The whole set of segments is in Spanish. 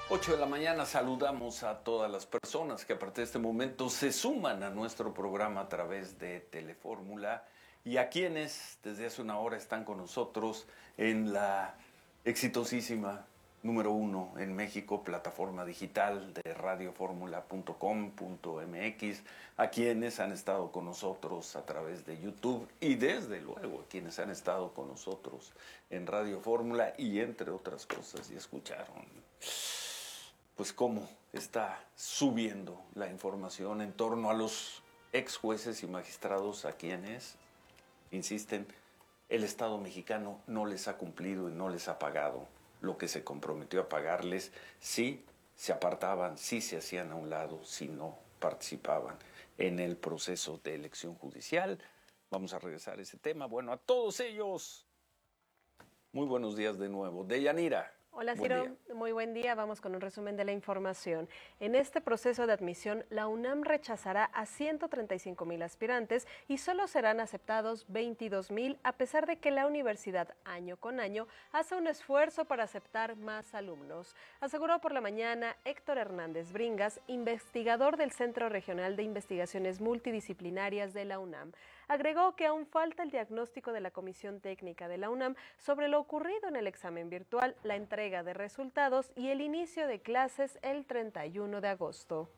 8 de la mañana saludamos a todas las personas que a partir de este momento se suman a nuestro programa a través de Telefórmula y a quienes desde hace una hora están con nosotros en la exitosísima número 1 en México, plataforma digital de radioformula.com.mx, a quienes han estado con nosotros a través de YouTube y desde luego a quienes han estado con nosotros en Radio Fórmula y entre otras cosas y escucharon pues cómo está subiendo la información en torno a los ex jueces y magistrados a quienes, insisten, el Estado mexicano no les ha cumplido y no les ha pagado lo que se comprometió a pagarles si se apartaban, si se hacían a un lado, si no participaban en el proceso de elección judicial. Vamos a regresar a ese tema. Bueno, a todos ellos, muy buenos días de nuevo. Deyanira. Hola Ciro, muy buen día. Vamos con un resumen de la información. En este proceso de admisión, la UNAM rechazará a 135,000 aspirantes y solo serán aceptados 22,000, a pesar de que la universidad año con año hace un esfuerzo para aceptar más alumnos. Aseguró por la mañana Héctor Hernández Bringas, investigador del Centro Regional de Investigaciones Multidisciplinarias de la UNAM. Agregó que aún falta el diagnóstico de la Comisión Técnica de la UNAM sobre lo ocurrido en el examen virtual, la entrega de resultados y el inicio de clases el 31 de agosto.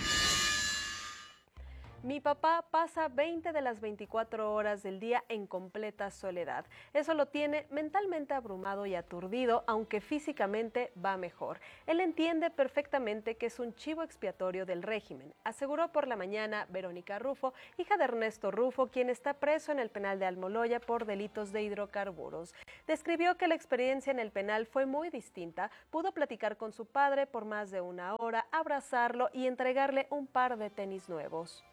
Mi papá pasa 20 de las 24 horas del día en completa soledad. Eso lo tiene mentalmente abrumado y aturdido, aunque físicamente va mejor. Él entiende perfectamente que es un chivo expiatorio del régimen, aseguró por la mañana Verónica Rufo, hija de Ernesto Rufo, quien está preso en el penal de Almoloya por delitos de hidrocarburos. Describió que la experiencia en el penal fue muy distinta. Pudo platicar con su padre por más de una hora, abrazarlo y entregarle un par de tenis nuevos.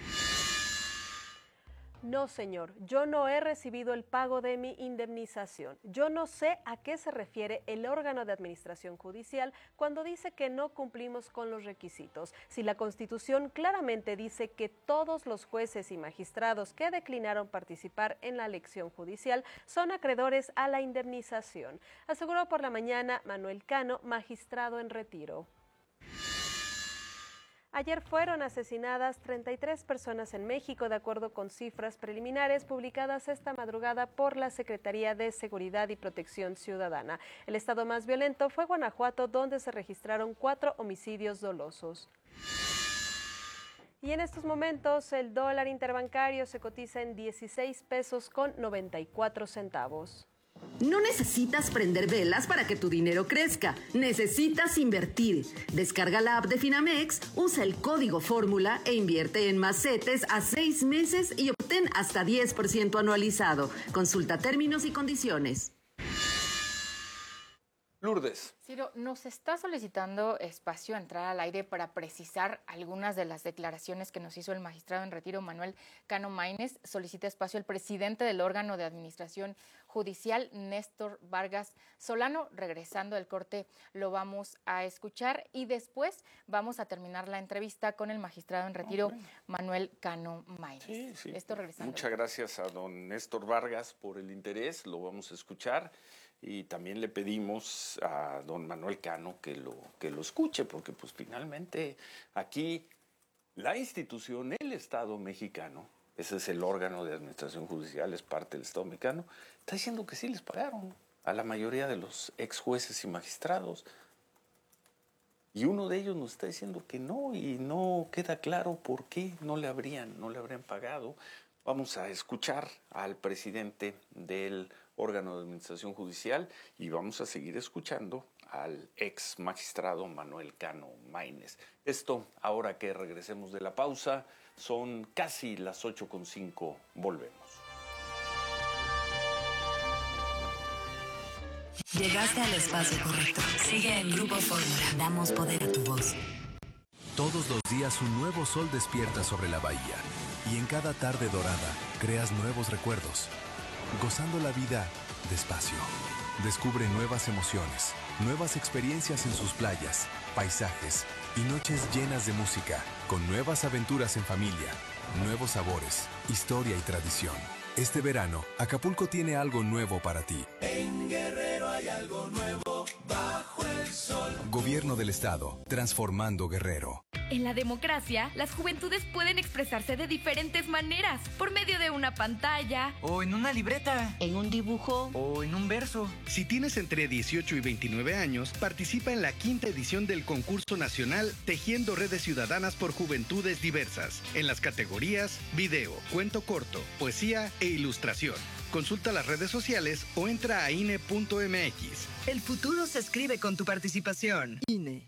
No, señor, yo no he recibido el pago de mi indemnización. Yo no sé a qué se refiere el órgano de administración judicial cuando dice que no cumplimos con los requisitos. Si la Constitución claramente dice que todos los jueces y magistrados que declinaron participar en la elección judicial son acreedores a la indemnización, aseguró por la mañana Manuel Cano, magistrado en retiro. Ayer fueron asesinadas 33 personas en México, de acuerdo con cifras preliminares publicadas esta madrugada por la Secretaría de Seguridad y Protección Ciudadana. El estado más violento fue Guanajuato, donde se registraron 4 homicidios dolosos. Y en estos momentos el dólar interbancario se cotiza en 16 pesos con 94 centavos. No necesitas prender velas para que tu dinero crezca. Necesitas invertir. Descarga la app de Finamex, usa el código Fórmula e invierte en más CETES a 6 meses y obtén hasta 10% anualizado. Consulta términos y condiciones. Lourdes. Ciro, nos está solicitando espacio a entrar al aire para precisar algunas de las declaraciones que nos hizo el magistrado en retiro Manuel Cano Maínez. Solicita espacio el presidente del órgano de administración judicial, Néstor Vargas Solano. Regresando del corte lo vamos a escuchar y después vamos a terminar la entrevista con el magistrado en retiro Manuel Cano Maínez. Sí. Esto regresando. Muchas gracias a don Néstor Vargas por el interés, lo vamos a escuchar. Y también le pedimos a don Manuel Cano que lo escuche, porque pues finalmente aquí la institución, el Estado mexicano, ese es el órgano de administración judicial, es parte del Estado mexicano, está diciendo que sí les pagaron a la mayoría de los ex jueces y magistrados. Y uno de ellos nos está diciendo que no, y no queda claro por qué no le habrían pagado. Vamos a escuchar al presidente del órgano de administración judicial y vamos a seguir escuchando al ex magistrado Manuel Cano Maínez. Esto, ahora que regresemos de la pausa, son casi las 8:05. Volvemos. Llegaste al espacio correcto. Sigue en Grupo Fórmula. Damos poder a tu voz. Todos los días un nuevo sol despierta sobre la bahía. Y en cada tarde dorada creas nuevos recuerdos. Gozando la vida despacio. Descubre nuevas emociones, nuevas experiencias en sus playas, paisajes y noches llenas de música, con nuevas aventuras en familia, nuevos sabores, historia y tradición. Este verano, Acapulco tiene algo nuevo para ti. En Guerrero hay algo nuevo bajo el sol. Gobierno del Estado, transformando Guerrero. En la democracia, las juventudes pueden expresarse de diferentes maneras, por medio de una pantalla, o en una libreta, en un dibujo, o en un verso. Si tienes entre 18 y 29 años, participa en la 5ª edición del concurso nacional Tejiendo Redes Ciudadanas por Juventudes Diversas, en las categorías video, cuento corto, poesía e ilustración. Consulta las redes sociales o entra a INE.mx. El futuro se escribe con tu participación. INE.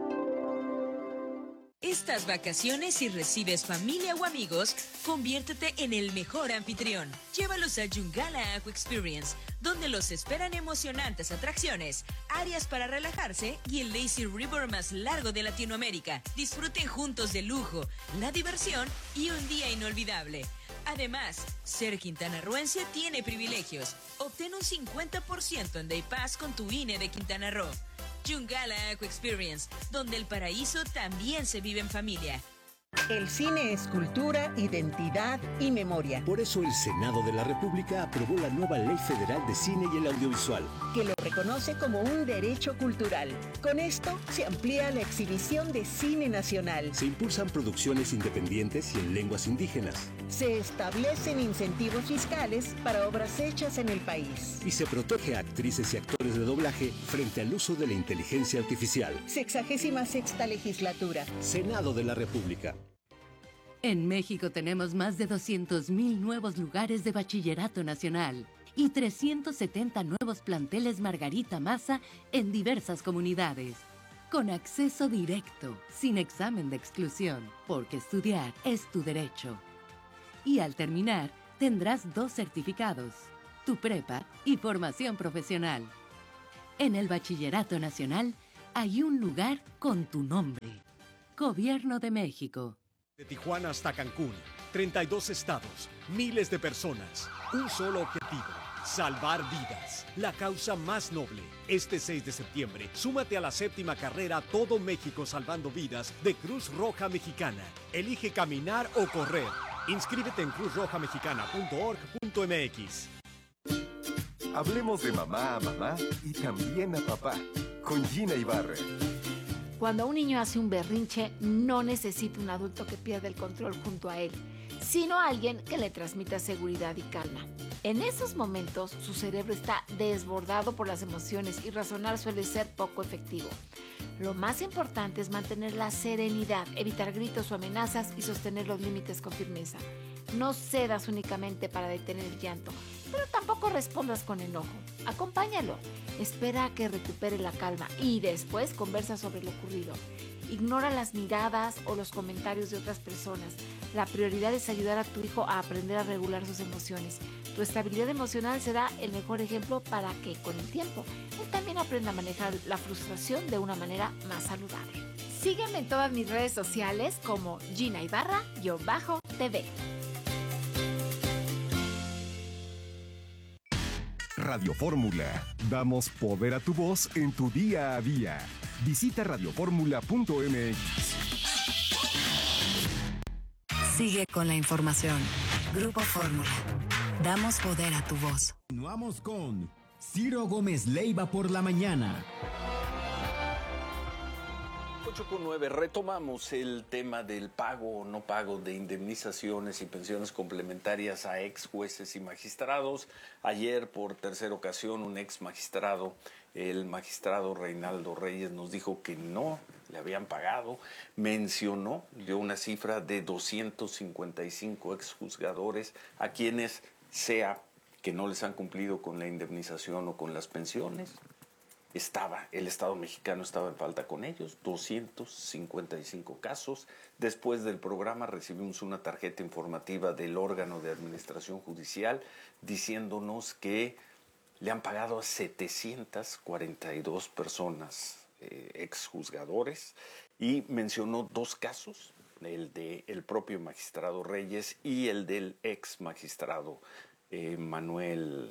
Estas vacaciones, si recibes familia o amigos, conviértete en el mejor anfitrión. Llévalos a Yungala Aqua Experience, donde los esperan emocionantes atracciones, áreas para relajarse y el lazy river más largo de Latinoamérica. Disfruten juntos del lujo, la diversión y un día inolvidable. Además, ser quintanarroense tiene privilegios. Obtén un 50% en Day Pass con tu INE de Quintana Roo. Yungala Aqua Experience, donde el paraíso también se vive en familia. El cine es cultura, identidad y memoria. Por eso el Senado de la República aprobó la nueva Ley Federal de Cine y el Audiovisual, que lo reconoce como un derecho cultural. Con esto se amplía la exhibición de cine nacional. Se impulsan producciones independientes y en lenguas indígenas. Se establecen incentivos fiscales para obras hechas en el país. Y se protege a actrices y actores de doblaje frente al uso de la inteligencia artificial. 66ª legislatura. Senado de la República. En México tenemos más de 200,000 nuevos lugares de bachillerato nacional y 370 nuevos planteles Margarita Maza en diversas comunidades. Con acceso directo, sin examen de exclusión, porque estudiar es tu derecho. Y al terminar, tendrás 2 certificados, tu prepa y formación profesional. En el Bachillerato Nacional hay un lugar con tu nombre. Gobierno de México. De Tijuana hasta Cancún, 32 estados, miles de personas, un solo objetivo, salvar vidas, la causa más noble. Este 6 de septiembre, súmate a la 7ª carrera Todo México Salvando Vidas de Cruz Roja Mexicana. Elige caminar o correr. Inscríbete en cruzrojamexicana.org.mx. Hablemos de mamá a mamá y también a papá, con Gina Ibarra. Cuando un niño hace un berrinche, no necesita un adulto que pierda el control junto a él, sino alguien que le transmita seguridad y calma. En esos momentos, su cerebro está desbordado por las emociones y razonar suele ser poco efectivo. Lo más importante es mantener la serenidad, evitar gritos o amenazas y sostener los límites con firmeza. No cedas únicamente para detener el llanto, pero tampoco respondas con enojo. Acompáñalo, espera a que recupere la calma y después conversa sobre lo ocurrido. Ignora las miradas o los comentarios de otras personas. La prioridad es ayudar a tu hijo a aprender a regular sus emociones. Tu estabilidad emocional será el mejor ejemplo para que, con el tiempo, él también aprenda a manejar la frustración de una manera más saludable. Sígueme en todas mis redes sociales como Gina Ibarra-TV. Radio Fórmula. Damos poder a tu voz en tu día a día. Visita radioformula.mx. Sigue con la información. Grupo Fórmula. Damos poder a tu voz. Continuamos con Ciro Gómez Leiva por la mañana. 8:09, retomamos el tema del pago o no pago de indemnizaciones y pensiones complementarias a ex jueces y magistrados. Ayer, por tercera ocasión, un ex magistrado, el magistrado Reinaldo Reyes, nos dijo que no le habían pagado. Mencionó, dio una cifra de 255 exjuzgadores a quienes sea que no les han cumplido con la indemnización o con las pensiones. El Estado mexicano estaba en falta con ellos, 255 casos. Después del programa recibimos una tarjeta informativa del órgano de administración judicial diciéndonos que le han pagado a 742 personas, exjuzgadores, y mencionó 2 casos, el del propio magistrado Reyes y el del ex magistrado Manuel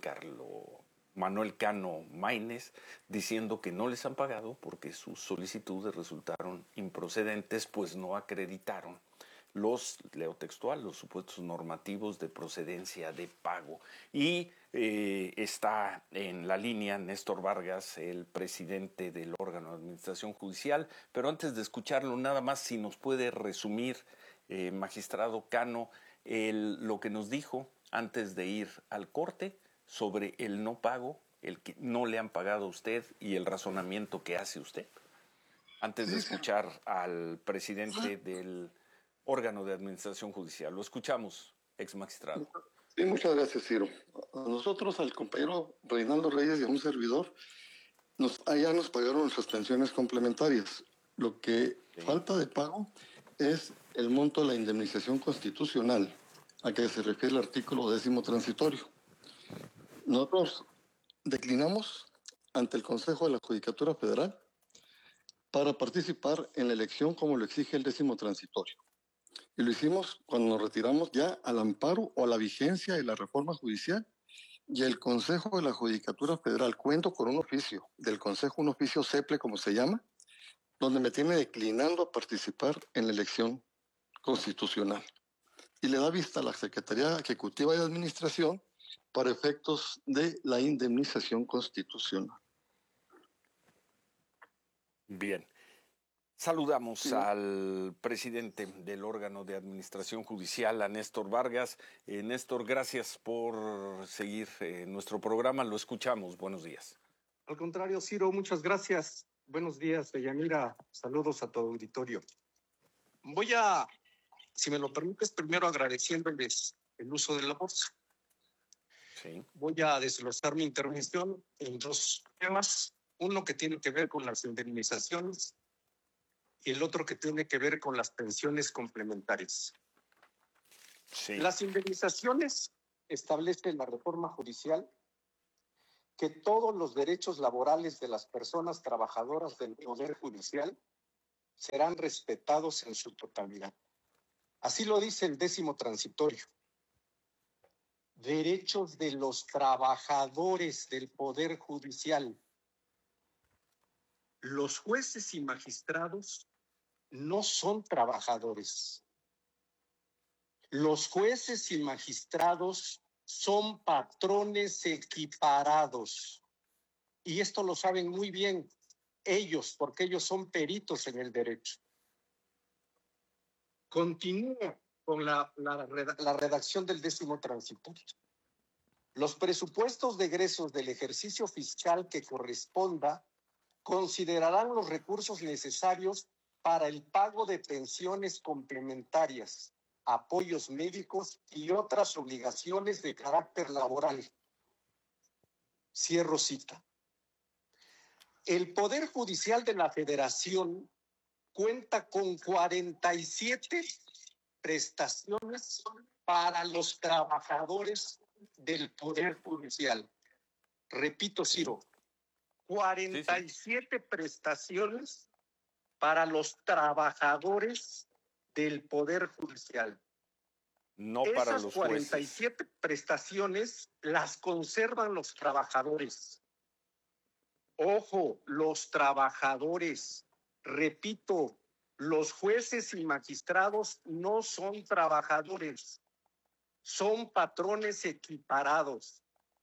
Cano Maínez, diciendo que no les han pagado porque sus solicitudes resultaron improcedentes, pues no acreditaron leo textual, los supuestos normativos de procedencia de pago. Y está en la línea Néstor Vargas, el presidente del órgano de administración judicial. Pero antes de escucharlo, nada más si nos puede resumir, magistrado Cano, lo que nos dijo antes de ir al corte sobre el no pago, el que no le han pagado a usted y el razonamiento que hace usted. Antes de escuchar al presidente del órgano de administración judicial. Lo escuchamos, ex magistrado. Sí, muchas gracias, Ciro. A nosotros, al compañero Reinaldo Reyes y a un servidor, allá nos pagaron nuestras pensiones complementarias. Lo que falta de pago es el monto de la indemnización constitucional, a que se refiere el artículo 10º transitorio. Nosotros declinamos ante el Consejo de la Judicatura Federal para participar en la elección como lo exige el 10º transitorio. Y lo hicimos cuando nos retiramos ya al amparo o a la vigencia de la reforma judicial, y el Consejo de la Judicatura Federal, cuento con un oficio del Consejo, un oficio CEPLE como se llama, donde me tiene declinando a participar en la elección constitucional. Y le da vista a la Secretaría Ejecutiva de Administración para efectos de la indemnización constitucional. Bien. Saludamos al presidente del órgano de administración judicial, a Néstor Vargas. Néstor, gracias por seguir nuestro programa. Lo escuchamos. Buenos días. Al contrario, Ciro, muchas gracias. Buenos días, Deyanira. Saludos a tu auditorio. Voy a, si me lo permites, primero agradeciéndoles el uso de la voz. Sí. Voy a desglosar mi intervención en dos temas. Uno que tiene que ver con las indemnizaciones y el otro que tiene que ver con las pensiones complementarias. Sí. Las indemnizaciones establece la reforma judicial que todos los derechos laborales de las personas trabajadoras del Poder Judicial serán respetados en su totalidad. Así lo dice el 10º transitorio. Derechos de los trabajadores del Poder Judicial. Los jueces y magistrados no son trabajadores. Los jueces y magistrados son patrones equiparados. Y esto lo saben muy bien ellos, porque ellos son peritos en el derecho. Continúa con la redacción del 10º transitorio. Los presupuestos de egresos del ejercicio fiscal que corresponda considerarán los recursos necesarios para el pago de pensiones complementarias, apoyos médicos y otras obligaciones de carácter laboral. Cierro cita. El Poder Judicial de la Federación cuenta con 47 prestaciones para los trabajadores del Poder Judicial. Repito, Ciro, 47 prestaciones para los trabajadores del Poder Judicial. No para los jueces. Esas 47 prestaciones las conservan los trabajadores. Ojo, los trabajadores. Repito, los jueces y magistrados no son trabajadores, son patrones equiparados.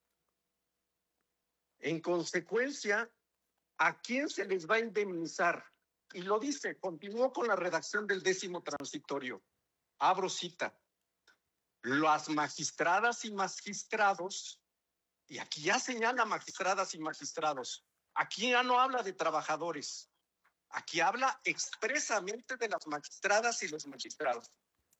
En consecuencia, ¿a quién se les va a indemnizar? Y lo dice, continuó con la redacción del 10º transitorio. Abro cita. Las magistradas y magistrados, y aquí ya señala magistradas y magistrados, aquí ya no habla de trabajadores, aquí habla expresamente de las magistradas y los magistrados,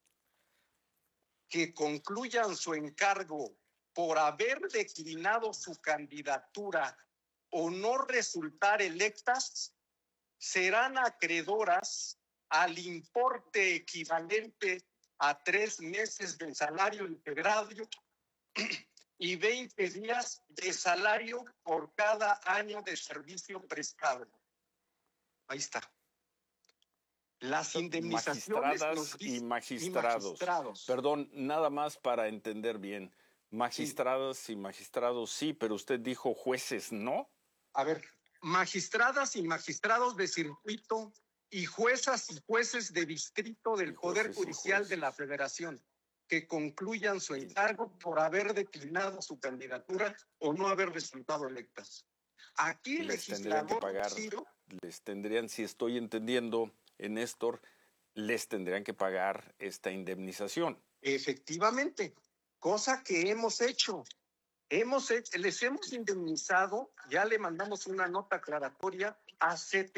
que concluyan su encargo por haber declinado su candidatura o no resultar electas, serán acreedoras al importe equivalente a 3 meses de salario integrado y 20 días de salario por cada año de servicio prestado. Ahí está. Las indemnizaciones magistradas y magistrados. Perdón, nada más para entender bien. Magistradas y magistrados sí, pero usted dijo jueces no. A ver, magistradas y magistrados de circuito y juezas y jueces de distrito del Poder Judicial de la Federación que concluyan su encargo por haber declinado su candidatura o no haber resultado electas. Aquí el legislador Ciro, les tendrían, si estoy entendiendo, Néstor, les tendrían que pagar esta indemnización. Efectivamente, cosa que hemos hecho. Les hemos indemnizado, ya le mandamos una nota aclaratoria a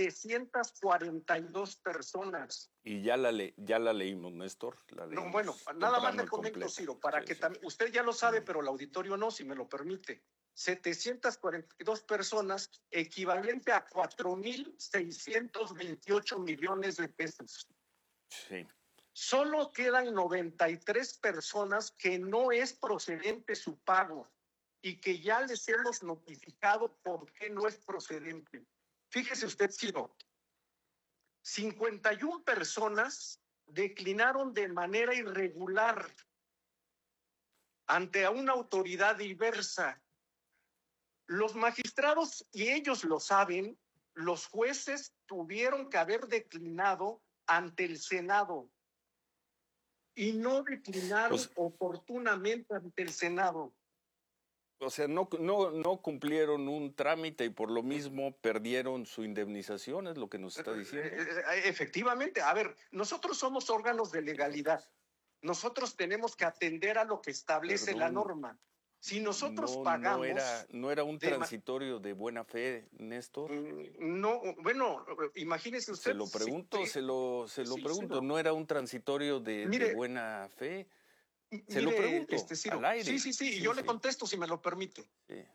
742 personas. Y ya la leímos, Néstor. No, bueno, nada más le comento, Ciro, para que también, usted ya lo sabe, pero el auditorio no, si me lo permite. 742 personas, equivalente a 4,628 millones de pesos. Sí. Solo quedan 93 personas que no es procedente su pago y que ya les hemos notificado por qué no es procedente. Fíjese usted, Ciro, 51 personas declinaron de manera irregular ante una autoridad diversa. Los magistrados, y ellos lo saben, los jueces tuvieron que haber declinado ante el Senado y no declinaron oportunamente ante el Senado. O sea, no cumplieron un trámite y por lo mismo perdieron su indemnización, es lo que nos está diciendo. Efectivamente. A ver, nosotros somos órganos de legalidad. Nosotros tenemos que atender a lo que establece la norma. Si nosotros pagamos... ¿No era un transitorio de buena fe, Néstor? No, bueno, imagínese usted... Se lo pregunto, se lo pregunto. ¿No era un transitorio de buena fe? Se lo pregunto, al aire. Sí, y yo le contesto si me lo permite. Sí.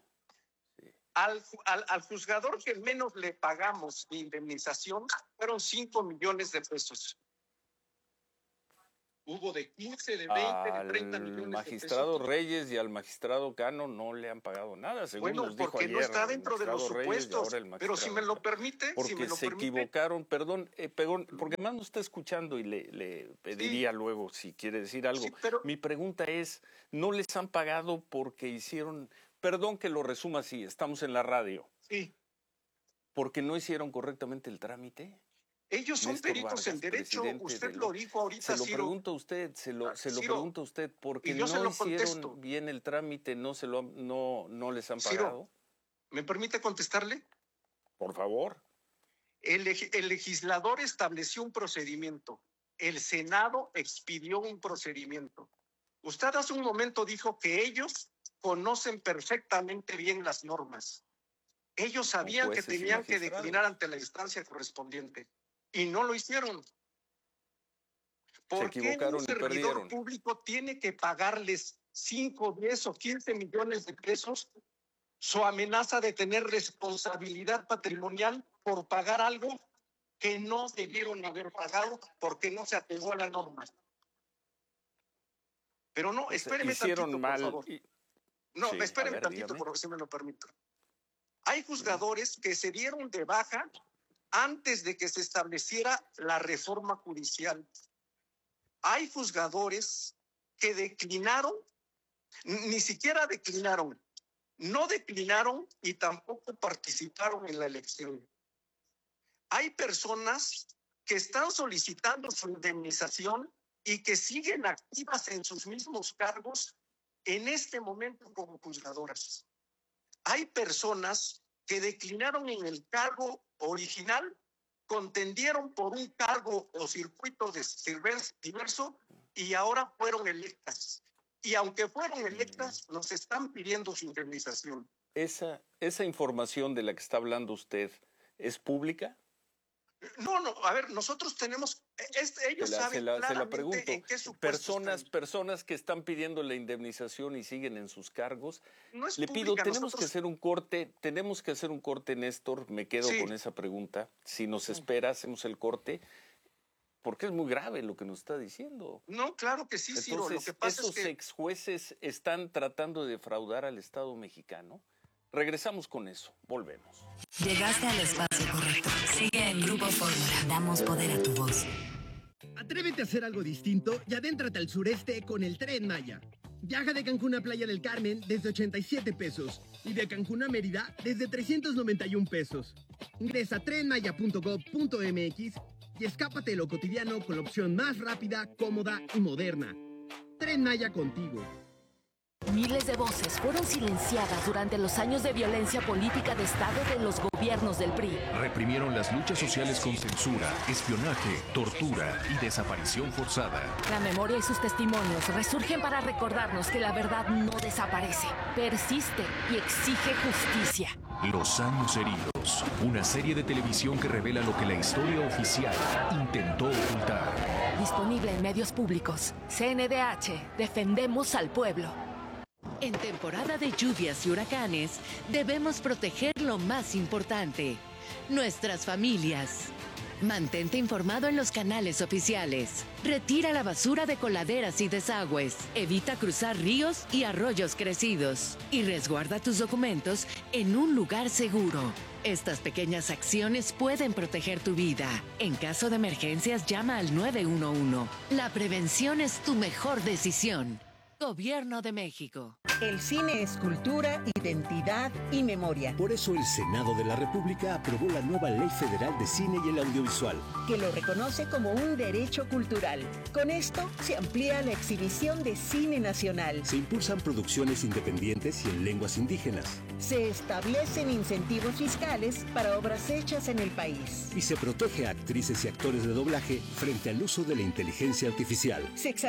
Al juzgador que menos le pagamos de indemnización fueron 5 millones de pesos. Hubo de 15, de 20, de 30 millones de pesos. Al magistrado Reyes y al magistrado Cano no le han pagado nada, según nos dijo porque ayer. No está dentro de los supuestos, pero si me lo permite... Porque se equivocaron, perdón, porque más no está escuchando y le pediría luego si quiere decir algo. Sí, pero... Mi pregunta es, ¿no les han pagado porque hicieron... Perdón que lo resuma así, estamos en la radio. Sí. ¿Porque no hicieron correctamente el trámite? Ellos son peritos en derecho, usted lo dijo ahorita, Se lo pregunto a usted, se lo pregunto a usted, porque no hicieron bien el trámite, no les han pagado. Ciro, ¿me permite contestarle? Por favor. El legislador estableció un procedimiento, el Senado expidió un procedimiento. Usted hace un momento dijo que ellos conocen perfectamente bien las normas. Ellos sabían que tenían que declinar ante la instancia correspondiente. Y no lo hicieron. ¿Por qué un servidor público tiene que pagarles 5, 10 o 15 millones de pesos su amenaza de tener responsabilidad patrimonial por pagar algo que no debieron haber pagado porque no se atendió a la norma? Pero no, espéreme tantito, por favor. No, espéreme tantito, por si me lo permito. Hay juzgadores que se dieron de baja antes de que se estableciera la reforma judicial. Hay juzgadores que declinaron, ni siquiera declinaron, no declinaron y tampoco participaron en la elección. Hay personas que están solicitando su indemnización y que siguen activas en sus mismos cargos en este momento como juzgadoras. Hay personas que declinaron en el cargo original, contendieron por un cargo o circuito diverso y ahora fueron electas. Y aunque fueron electas, nos están pidiendo su indemnización. ¿Esa información de la que está hablando usted es pública? No, a ver, nosotros tenemos, ellos saben claramente en qué supuesto personas que están pidiendo la indemnización y siguen en sus cargos. No es Le pido, pública, tenemos que hacer un corte, Néstor, me quedo con esa pregunta. Si nos espera, hacemos el corte, porque es muy grave lo que nos está diciendo. No, claro que sí, Ciro. Entonces, lo que pasa ¿esos es que ex jueces están tratando de defraudar al Estado mexicano? Regresamos con eso, volvemos. Llegaste al espacio correcto. Sigue en Grupo Fórmula. Damos poder a tu voz. Atrévete a hacer algo distinto y adéntrate al sureste con el Tren Maya. Viaja de Cancún a Playa del Carmen desde 87 pesos y de Cancún a Mérida desde 391 pesos. Ingresa a trenmaya.gov.mx y escápate de lo cotidiano con la opción más rápida, cómoda y moderna. Tren Maya contigo. Miles de voces fueron silenciadas durante los años de violencia política de Estado de los gobiernos del PRI. Reprimieron las luchas sociales con censura, espionaje, tortura y desaparición forzada. La memoria y sus testimonios resurgen para recordarnos que la verdad no desaparece, persiste y exige justicia. Los años heridos, una serie de televisión que revela lo que la historia oficial intentó ocultar. Disponible en medios públicos. CNDH, defendemos al pueblo. En temporada de lluvias y huracanes, debemos proteger lo más importante, nuestras familias. Mantente informado en los canales oficiales. Retira la basura de coladeras y desagües. Evita cruzar ríos y arroyos crecidos. Y resguarda tus documentos en un lugar seguro. Estas pequeñas acciones pueden proteger tu vida. En caso de emergencias, llama al 911. La prevención es tu mejor decisión. Gobierno de México. El cine es cultura, identidad y memoria. Por eso el Senado de la República aprobó la nueva Ley Federal de Cine y el Audiovisual, que lo reconoce como un derecho cultural. Con esto se amplía la exhibición de cine nacional. Se impulsan producciones independientes y en lenguas indígenas. Se establecen incentivos fiscales para obras hechas en el país. Y se protege a actrices y actores de doblaje frente al uso de la inteligencia artificial.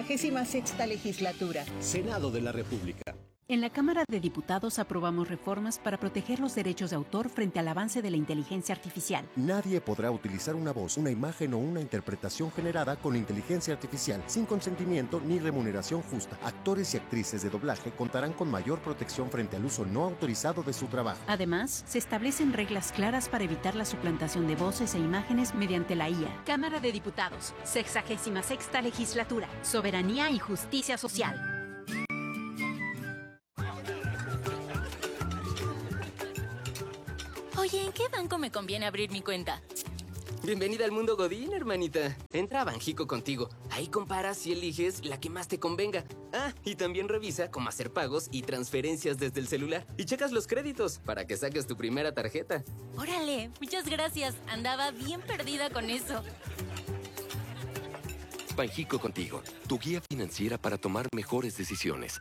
66ª legislatura. Senado de la República. En la Cámara de Diputados aprobamos reformas para proteger los derechos de autor frente al avance de la inteligencia artificial. Nadie podrá utilizar una voz, una imagen o una interpretación generada con inteligencia artificial sin consentimiento ni remuneración justa. Actores y actrices de doblaje contarán con mayor protección frente al uso no autorizado de su trabajo. Además, se establecen reglas claras para evitar la suplantación de voces e imágenes mediante la IA. Cámara de Diputados, 66ª legislatura, soberanía y justicia social. Oye, ¿en qué banco me conviene abrir mi cuenta? Bienvenida al mundo Godín, hermanita. Entra a Banjico contigo. Ahí comparas y eliges la que más te convenga. Ah, y también revisa cómo hacer pagos y transferencias desde el celular. Y checas los créditos para que saques tu primera tarjeta. Órale, muchas gracias. Andaba bien perdida con eso. Banjico contigo, tu guía financiera para tomar mejores decisiones.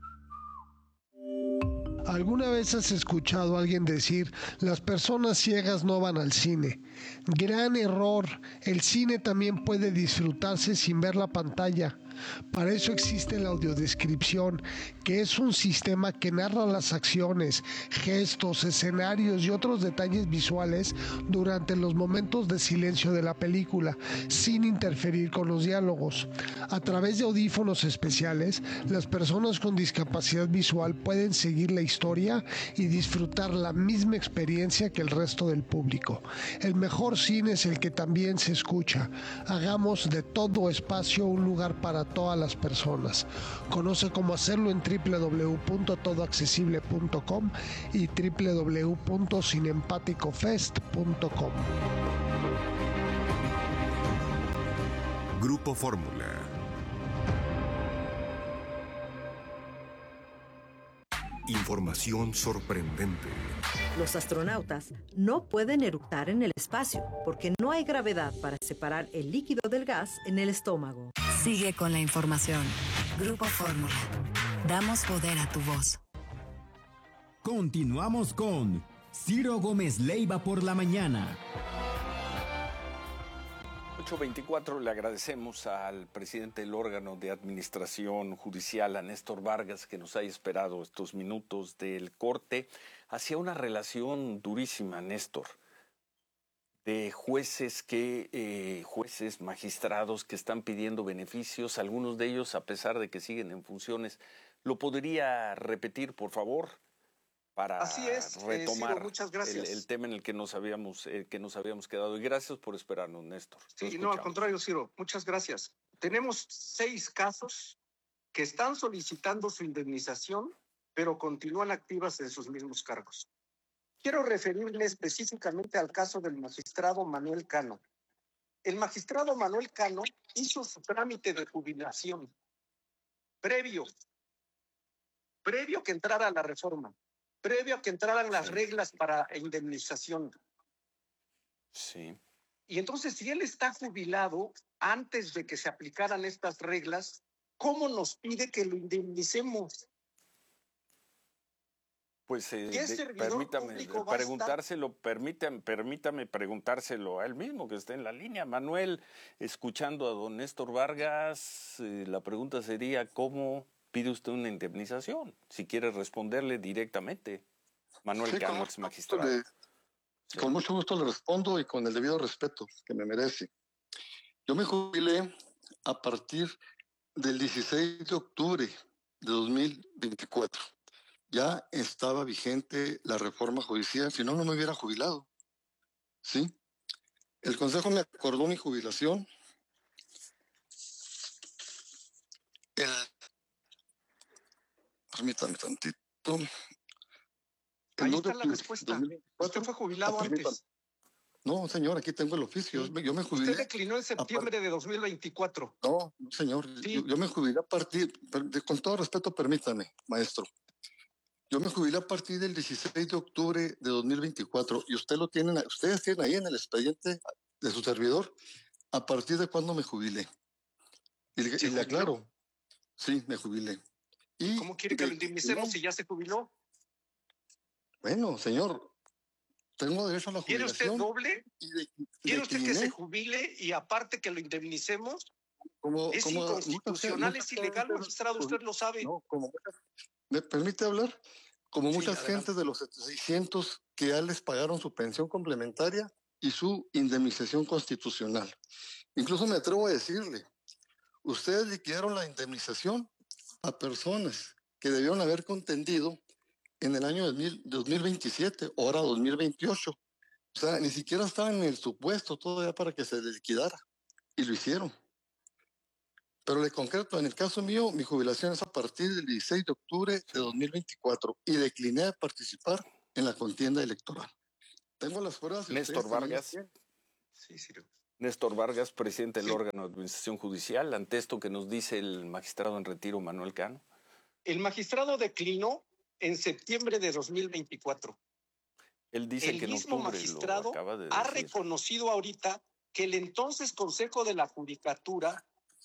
¿Alguna vez has escuchado a alguien decir, las personas ciegas no van al cine? Gran error, el cine también puede disfrutarse sin ver la pantalla. Para eso existe la audiodescripción, que es un sistema que narra las acciones, gestos, escenarios y otros detalles visuales durante los momentos de silencio de la película, sin interferir con los diálogos. A través de audífonos especiales, las personas con discapacidad visual pueden seguir la historia y disfrutar la misma experiencia que el resto del público. El mejor cine es el que también se escucha. Hagamos de todo espacio un lugar para todas las personas. Conoce cómo hacerlo en www.todoaccesible.com y www.cineempaticofest.com. Grupo Fórmula. Información sorprendente. Los astronautas no pueden eructar en el espacio porque no hay gravedad para separar el líquido del gas en el estómago. Sigue con la información. Grupo Fórmula. Damos poder a tu voz. Continuamos con Ciro Gómez Leiva por la mañana. 8:24, le agradecemos al presidente del órgano de administración judicial, a Néstor Vargas, que nos haya esperado estos minutos del corte. Hacía una relación durísima, Néstor, de jueces magistrados que están pidiendo beneficios, algunos de ellos a pesar de que siguen en funciones. ¿Lo podría repetir, por favor? Para retomar Ciro, muchas gracias. El tema en el que nos habíamos quedado. Y gracias por esperarnos, Néstor. Sí, no, al contrario, Ciro, muchas gracias. Tenemos 6 casos que están solicitando su indemnización, pero continúan activas en sus mismos cargos. Quiero referirme específicamente al caso del magistrado Manuel Cano. El magistrado Manuel Cano hizo su trámite de jubilación previo que entrara la reforma, previo a que entraran las reglas para indemnización. Sí. Y entonces, si él está jubilado antes de que se aplicaran estas reglas, ¿cómo nos pide que lo indemnicemos? Pues ¿Qué servidor permítame público va a estar? permítame preguntárselo a él mismo que está en la línea. Manuel, escuchando a don Néstor Vargas, la pregunta sería, ¿cómo pide usted una indemnización? Si quiere responderle directamente. Manuel Sí, Cano, ex magistrado. Con mucho gusto le respondo y con el debido respeto que me merece. Yo me jubilé a partir del 16 de octubre de 2024. Ya estaba vigente la reforma judicial, si no, no me hubiera jubilado. ¿Sí? El Consejo me acordó mi jubilación. Permítame tantito. Ahí está la respuesta. Usted fue jubilado antes. No, señor, aquí tengo el oficio. Yo me jubilé. Usted declinó en septiembre de 2024. No, señor. Sí. Yo me jubilé a partir, con todo respeto, permítame, maestro. Yo me jubilé a partir del 16 de octubre de 2024 y ustedes tienen ahí en el expediente de su servidor a partir de cuándo me jubilé. Y le aclaro, sí, me jubilé. Y ¿cómo quiere que lo indemnicemos si ya se jubiló? Bueno, señor, tengo derecho a la jubilación. ¿Quiere usted doble? ¿Quiere usted que se jubile y aparte que lo indemnicemos? Es inconstitucional, es ilegal, magistrado, usted lo sabe. No, ¿me permite hablar? Como muchas gentes de los 600 que ya les pagaron su pensión complementaria y su indemnización constitucional. Incluso me atrevo a decirle, ustedes liquidaron la indemnización a personas que debieron haber contendido en el año 2027, ahora 2028. O sea, ni siquiera estaban en el supuesto todavía para que se liquidara. Y lo hicieron. Pero le concreto, en el caso mío, mi jubilación es a partir del 16 de octubre de 2024 y decliné a participar en la contienda electoral. Tengo las pruebas. Néstor Vargas. Sí. Néstor Vargas, presidente del órgano de administración judicial, ante esto que nos dice el magistrado en retiro Manuel Cano. El magistrado declinó en septiembre de 2024. Él dice que en mismo octubre magistrado lo acaba de ha decir. reconocido ahorita que el entonces Consejo de la Judicatura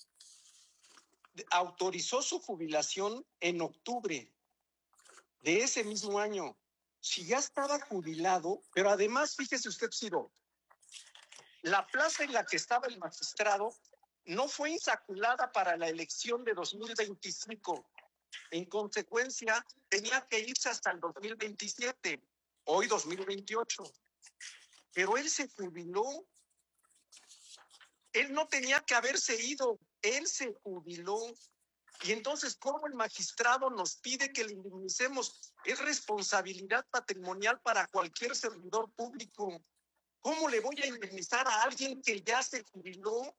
autorizó su jubilación en octubre de ese mismo año. Si ya estaba jubilado, pero además, fíjese usted, Ciro, la plaza en la que estaba el magistrado no fue insaculada para la elección de 2025. En consecuencia, tenía que irse hasta el 2027, hoy 2028. Pero él se jubiló. Él no tenía que haberse ido. Él se jubiló. Y entonces, ¿cómo el magistrado nos pide que le indemnicemos? Es responsabilidad patrimonial para cualquier servidor público. ¿Cómo le voy a indemnizar a alguien que ya se jubiló?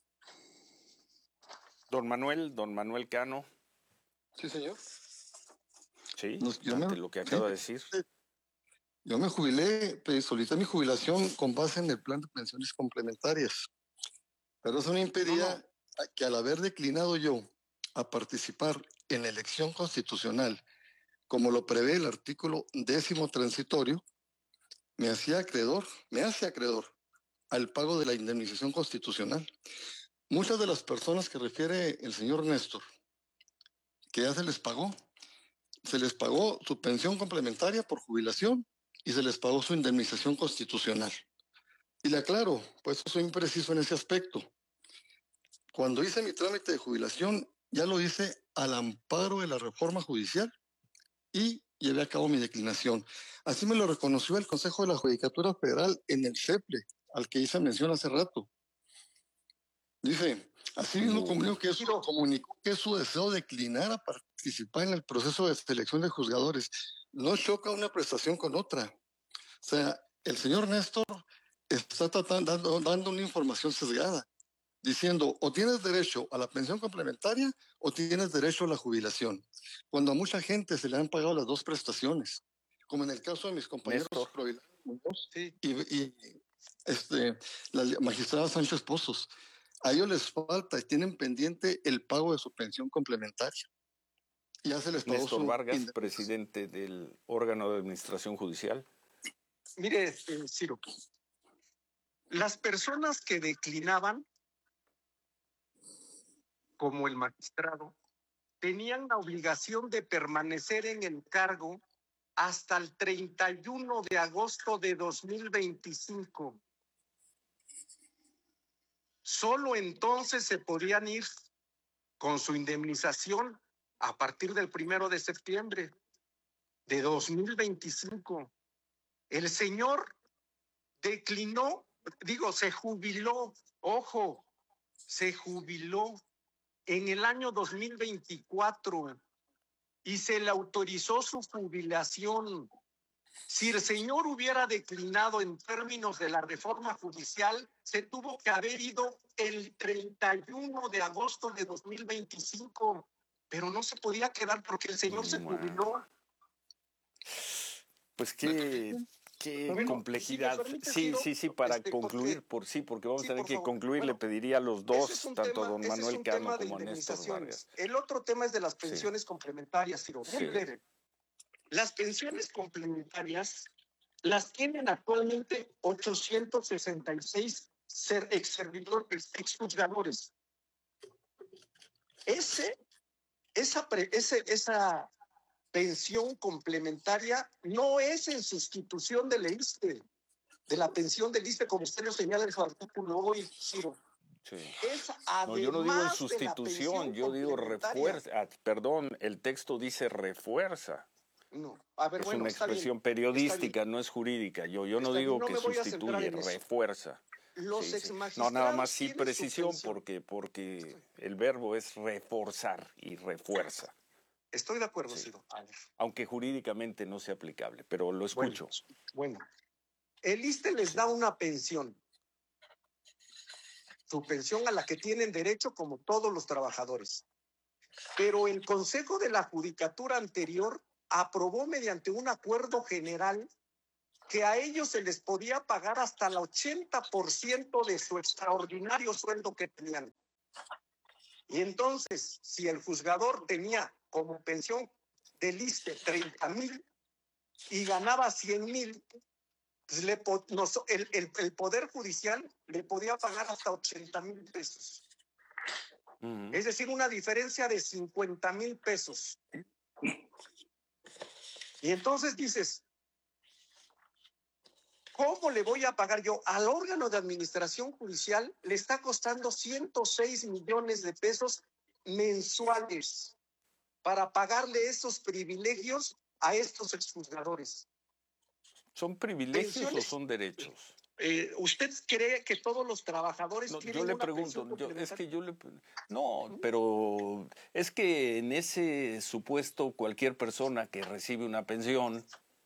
Don Manuel Cano. Sí, señor. Sí, ante lo que acaba de decir. Yo me jubilé, solicité mi jubilación con base en el plan de pensiones complementarias. Pero eso no impedía que al haber declinado yo a participar en la elección constitucional, como lo prevé el artículo 10º transitorio, me hace acreedor al pago de la indemnización constitucional. Muchas de las personas que refiere el señor Néstor, que ya se les pagó su pensión complementaria por jubilación y se les pagó su indemnización constitucional. Y le aclaro, pues soy impreciso en ese aspecto. Cuando hice mi trámite de jubilación, ya lo hice al amparo de la reforma judicial y llevé a cabo mi declinación. Así me lo reconoció el Consejo de la Judicatura Federal en el CEPLE, al que hice mención hace rato. Dice, así mismo comunicó que es su deseo de declinar a participar en el proceso de selección de juzgadores. No choca una prestación con otra. O sea, el señor Néstor está dando una información sesgada, diciendo o tienes derecho a la pensión complementaria o tienes derecho a la jubilación, cuando a mucha gente se le han pagado las dos prestaciones, como en el caso de mis compañeros Muñoz y la magistrada Sánchez Pozos. A ellos les falta y tienen pendiente el pago de su pensión complementaria. Ya se les pagó. Néstor Vargas, presidente del órgano de administración judicial. Mire, Ciro, las personas que declinaban, como el magistrado, tenían la obligación de permanecer en el cargo hasta el 31 de agosto de 2025. Solo entonces se podían ir con su indemnización a partir del 1 de septiembre de 2025. El señor declinó, se jubiló, ojo, se jubiló en el año 2024 y se le autorizó su jubilación. Si el señor hubiera declinado en términos de la reforma judicial, se tuvo que haber ido el 31 de agosto de 2025, pero no se podía quedar porque el señor se jubiló. Pues qué complejidad. Sí, para concluir, porque vamos a tener que concluir, le pediría a los dos, tanto a don Manuel Cano como a Néstor Vargas. El otro tema es de las pensiones complementarias, Ciro. Muy breve. Las pensiones complementarias las tienen actualmente 866 exjuzgadores. Esa pensión complementaria no es en sustitución del ISSSTE, de la pensión del ISSSTE, como usted lo señala en su artículo hoy, Ciro. Sí. Es No, yo no digo en sustitución, yo digo refuerza. Perdón, el texto dice refuerza. No. A ver, es una expresión periodística, no es jurídica. Yo no digo que sustituye, refuerza. Los exmagistrados no, nada más sí precisión, porque el verbo es reforzar y refuerza. Estoy de acuerdo, Ciro. Aunque jurídicamente no sea aplicable, pero lo escucho. Bueno. El ISSSTE les da una pensión. Su pensión a la que tienen derecho como todos los trabajadores. Pero el Consejo de la Judicatura anterior aprobó mediante un acuerdo general que a ellos se les podía pagar hasta el 80% de su extraordinario sueldo que tenían. Y entonces, si el juzgador tenía como pensión del ISSSTE 30,000 y ganaba 100,000, pues el Poder Judicial le podía pagar hasta 80,000 pesos. Es decir, una diferencia de 50,000 pesos. Y entonces dices, ¿cómo le voy a pagar yo? Al órgano de administración judicial le está costando 106 millones de pesos mensuales para pagarle esos privilegios a estos exjuzgadores. ¿Son privilegios o son derechos? ¿Usted cree que todos los trabajadores tienen yo le una pregunto, pensión no, pero es que en ese supuesto cualquier persona que recibe una pensión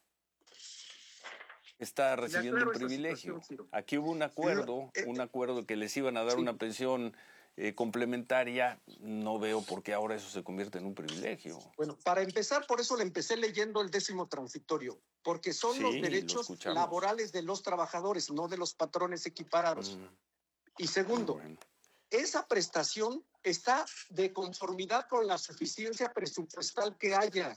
está recibiendo un privilegio. Aquí hubo un acuerdo que les iban a dar una pensión complementaria. No veo por qué ahora eso se convierte en un privilegio. Bueno, para empezar, por eso le empecé leyendo el 10º transitorio, porque son los derechos laborales de los trabajadores, no de los patrones equiparados. Y segundo, esa prestación está de conformidad con la suficiencia presupuestal que haya.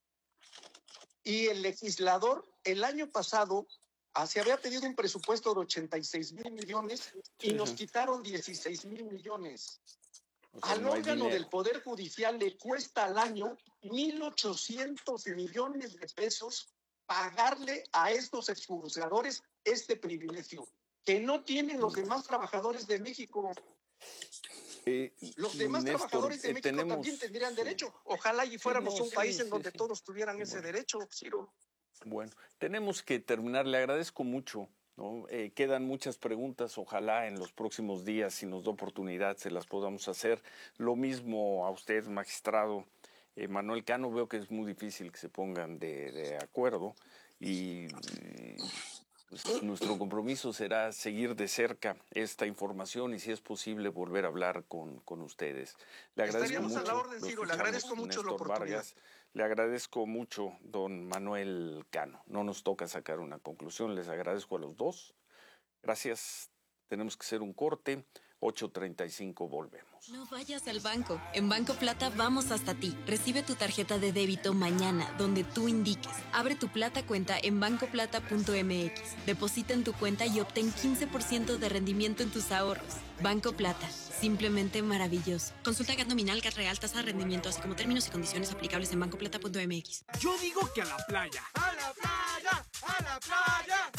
Y el legislador, el año pasado, se había pedido un presupuesto de 86,000 millones y nos quitaron 16,000 millones. Al órgano del Poder Judicial le cuesta al año 1,800 millones de pesos pagarle a estos exjuzgadores este privilegio, que no tienen los demás trabajadores de México. Los demás trabajadores de México también tendrían derecho. Ojalá y fuéramos un país en donde todos tuvieran ese derecho, Ciro. Bueno, tenemos que terminar. Le agradezco mucho, ¿no? Quedan muchas preguntas. Ojalá en los próximos días, si nos da oportunidad, se las podamos hacer. Lo mismo a usted, magistrado Manuel Cano. Veo que es muy difícil que se pongan de acuerdo y pues, nuestro compromiso será seguir de cerca esta información y, si es posible, volver a hablar con ustedes. Le agradezco mucho. A la orden, Ciro. Le agradezco mucho la oportunidad. Vargas. Le agradezco mucho, don Manuel Cano. No nos toca sacar una conclusión. Les agradezco a los dos. Gracias. Tenemos que hacer un corte. 8:35, volvemos. No vayas al banco. En Banco Plata vamos hasta ti. Recibe tu tarjeta de débito mañana, donde tú indiques. Abre tu Plata cuenta en bancoplata.mx. Deposita en tu cuenta y obtén 15% de rendimiento en tus ahorros. Banco Plata. Simplemente maravilloso. Consulta GAT nominal, GAT real, tasa de rendimiento, así como términos y condiciones aplicables en bancoplata.mx. Yo digo que a la playa. ¡A la playa! ¡A la playa!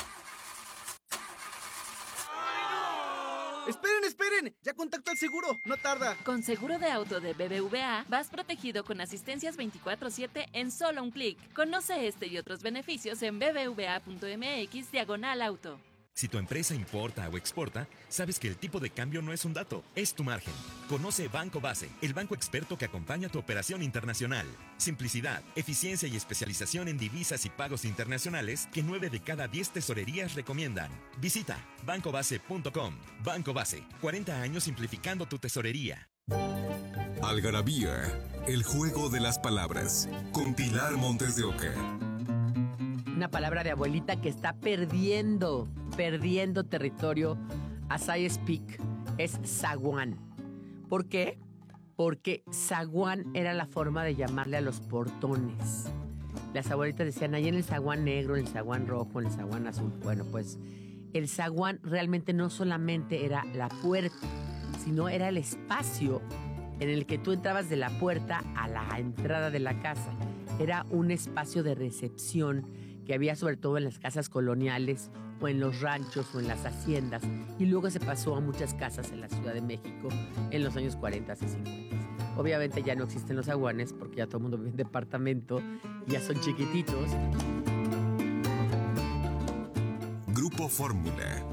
¡Esperen! ¡Ya contacto al seguro! ¡No tarda! Con seguro de auto de BBVA, vas protegido con asistencias 24/7 en solo un clic. Conoce este y otros beneficios en bbva.mx/auto. Si tu empresa importa o exporta, sabes que el tipo de cambio no es un dato, es tu margen. Conoce Banco Base, el banco experto que acompaña tu operación internacional. Simplicidad, eficiencia y especialización en divisas y pagos internacionales que 9 de cada 10 tesorerías recomiendan. Visita bancobase.com. Banco Base, 40 años simplificando tu tesorería. Algarabía, el juego de las palabras, con Pilar Montes de Oca. Una palabra de abuelita que está perdiendo territorio. As I speak, es zaguán. ¿Por qué? Porque zaguán era la forma de llamarle a los portones. Las abuelitas decían, ahí en el zaguán negro, en el zaguán rojo, en el zaguán azul. Bueno, pues el zaguán realmente no solamente era la puerta, sino era el espacio en el que tú entrabas de la puerta a la entrada de la casa. Era un espacio de recepción que había sobre todo en las casas coloniales o en los ranchos o en las haciendas, y luego se pasó a muchas casas en la Ciudad de México en los años 40 y 50. Obviamente ya no existen los zaguanes porque ya todo el mundo vive en departamento y ya son chiquititos. Grupo Fórmula.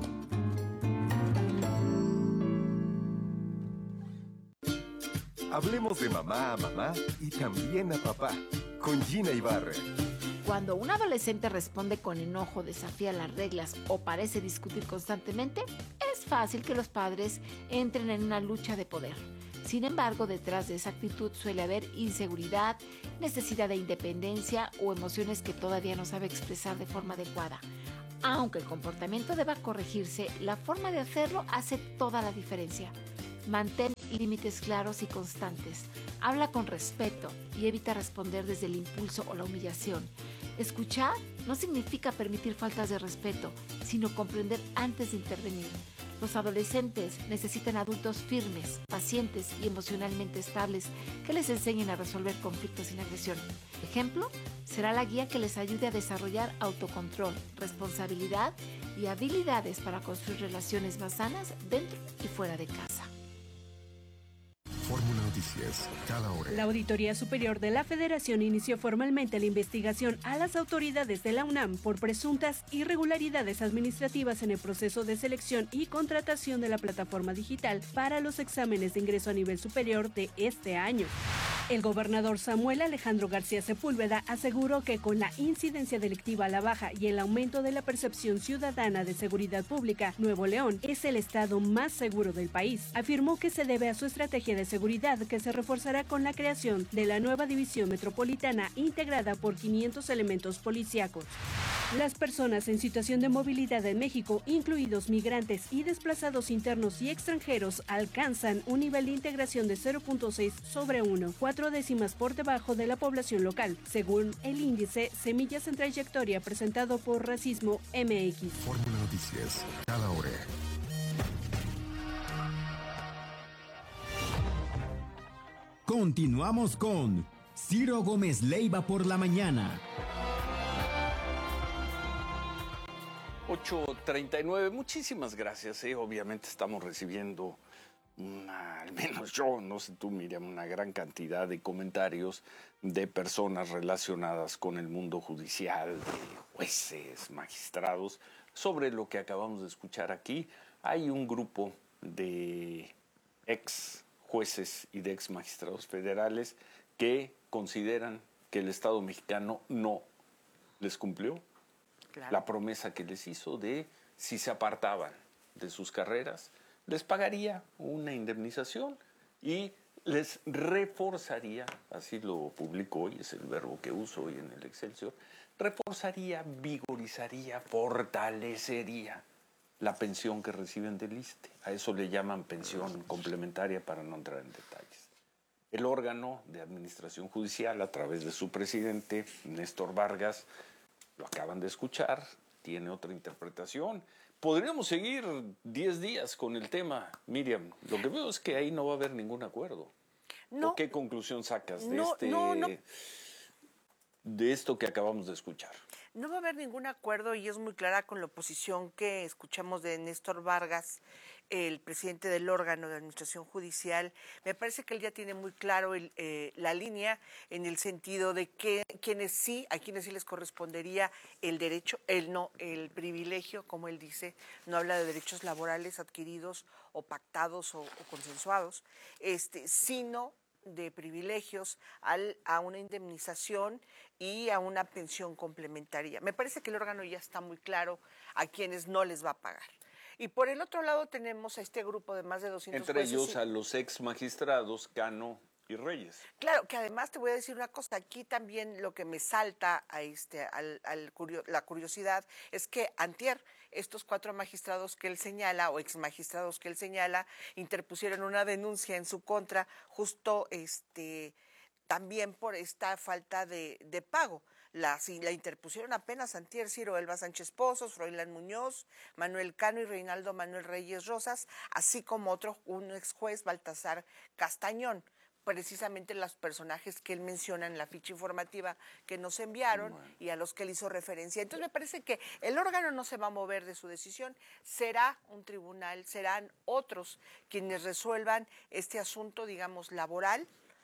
Hablemos de mamá a mamá y también a papá, con Gina Ibarra. Cuando un adolescente responde con enojo, desafía las reglas o parece discutir constantemente, es fácil que los padres entren en una lucha de poder. Sin embargo, detrás de esa actitud suele haber inseguridad, necesidad de independencia o emociones que todavía no sabe expresar de forma adecuada. Aunque el comportamiento deba corregirse, la forma de hacerlo hace toda la diferencia. Mantén límites claros y constantes. Habla con respeto y evita responder desde el impulso o la humillación. Escuchar no significa permitir faltas de respeto, sino comprender antes de intervenir. Los adolescentes necesitan adultos firmes, pacientes y emocionalmente estables que les enseñen a resolver conflictos sin agresión. Ejemplo, será la guía que les ayude a desarrollar autocontrol, responsabilidad y habilidades para construir relaciones más sanas dentro y fuera de casa. Fórmula Noticias, cada hora. La Auditoría Superior de la Federación inició formalmente la investigación a las autoridades de la UNAM por presuntas irregularidades administrativas en el proceso de selección y contratación de la plataforma digital para los exámenes de ingreso a nivel superior de este año. El gobernador Samuel Alejandro García Sepúlveda aseguró que con la incidencia delictiva a la baja y el aumento de la percepción ciudadana de seguridad pública, Nuevo León es el estado más seguro del país. Afirmó que se debe a su estrategia de seguridad que se reforzará con la creación de la nueva división metropolitana integrada por 500 elementos policíacos. Las personas en situación de movilidad en México, incluidos migrantes y desplazados internos y extranjeros, alcanzan un nivel de integración de 0.6 sobre 1, 4 décimas por debajo de la población local, según el índice Semillas en Trayectoria presentado por Racismo MX. Fórmula Noticias, cada hora. Continuamos con Ciro Gómez Leiva por la mañana. 8:39, muchísimas gracias. Obviamente estamos recibiendo al menos yo, no sé tú, Miriam, una gran cantidad de comentarios de personas relacionadas con el mundo judicial, de jueces, magistrados, sobre lo que acabamos de escuchar aquí. Hay un grupo de ex jueces y de ex magistrados federales que consideran que el Estado mexicano no les cumplió la promesa que les hizo de, si se apartaban de sus carreras, les pagaría una indemnización y les reforzaría, así lo publicó hoy, es el verbo que uso hoy en el Excelsior, reforzaría, vigorizaría, fortalecería la pensión que reciben del ISSSTE. A eso le llaman pensión complementaria para no entrar en detalles. El órgano de administración judicial, a través de su presidente, Néstor Vargas, lo acaban de escuchar, tiene otra interpretación. Podríamos seguir 10 días con el tema, Miriam. Lo que veo es que ahí no va a haber ningún acuerdo. No. ¿O qué conclusión sacas de de esto que acabamos de escuchar? No va a haber ningún acuerdo y es muy clara con la oposición que escuchamos de Néstor Vargas, el presidente del órgano de administración judicial. Me parece que él ya tiene muy claro la línea en el sentido de que a quienes sí les correspondería el derecho, el privilegio, como él dice, no habla de derechos laborales adquiridos o pactados o consensuados, sino de privilegios a una indemnización y a una pensión complementaria. Me parece que el órgano ya está muy claro a quienes no les va a pagar. Y por el otro lado tenemos a este grupo de más de 200 Entre jueces. ellos a los ex magistrados Cano y Reyes. Claro, que además te voy a decir una cosa, aquí también lo que me salta a la curiosidad es que antier estos 4 magistrados que él señala, o ex magistrados que él señala, interpusieron una denuncia en su contra, justo también por esta falta de pago. La interpusieron apenas antier Ciro Elba Sánchez Pozos, Froilán Muñoz, Manuel Cano y Reinaldo Manuel Reyes Rosas, así como un ex juez, Baltasar Castañón. Precisamente los personajes que él menciona en la ficha informativa que nos enviaron y a los que él hizo referencia. Entonces me parece que el órgano no se va a mover de su decisión, será un tribunal, serán otros quienes resuelvan este asunto, digamos, laboral,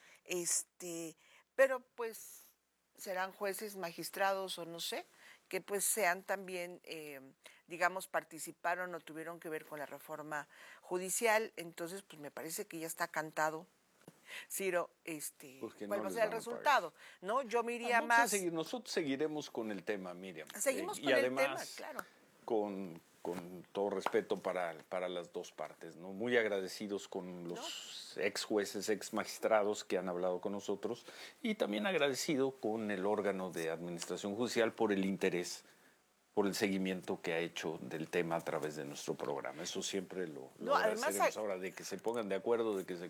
pero pues serán jueces, magistrados o no sé, que pues sean también, digamos, participaron o tuvieron que ver con la reforma judicial. Entonces pues me parece que ya está cantado, Ciro, cuál va a ser el resultado, ¿no? Yo me iría más... Nosotros seguiremos con el tema, Miriam. Seguimos con y además, el tema, claro. Con todo respeto para las dos partes, ¿no? Muy agradecidos con los ex jueces, ex magistrados que han hablado con nosotros y también agradecido con el órgano de administración judicial por el interés, por el seguimiento que ha hecho del tema a través de nuestro programa. Eso siempre lo agradeceremos. Ahora, de que se pongan de acuerdo, de que se